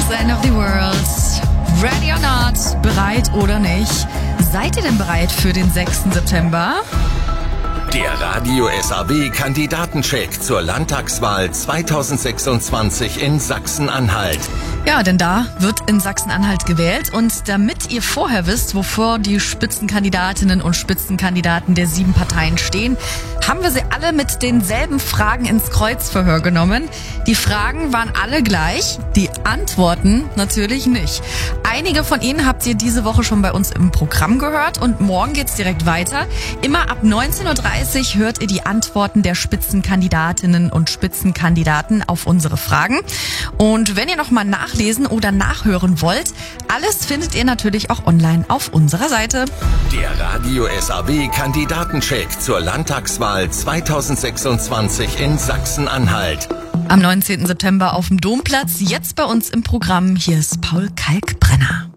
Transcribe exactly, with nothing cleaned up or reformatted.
End of the World. Ready or not? Bereit oder nicht? Seid ihr denn bereit für den sechsten September? Der Radio S A B-Kandidatencheck zur Landtagswahl zweitausendsechsundzwanzig in Sachsen-Anhalt. Ja, denn da wird in Sachsen-Anhalt gewählt und damit ihr vorher wisst, wovor die Spitzenkandidatinnen und Spitzenkandidaten der sieben Parteien stehen, haben wir sie alle mit denselben Fragen ins Kreuzverhör genommen. Die Fragen waren alle gleich, die Antworten natürlich nicht. Einige von ihnen habt ihr diese Woche schon bei uns im Programm gehört und morgen geht's direkt weiter. Immer ab neunzehn Uhr dreißig hört ihr die Antworten der Spitzenkandidatinnen und Spitzenkandidaten auf unsere Fragen. Und wenn ihr nochmal nachlesen oder nachhören wollt, alles findet ihr natürlich auch online auf unserer Seite. Der Radio S A B-Kandidatencheck zur Landtagswahl zweitausendsechsundzwanzig in Sachsen-Anhalt. Am neunzehnten September auf dem Domplatz, jetzt bei uns im Programm. Hier ist Paul Kalkbrenner.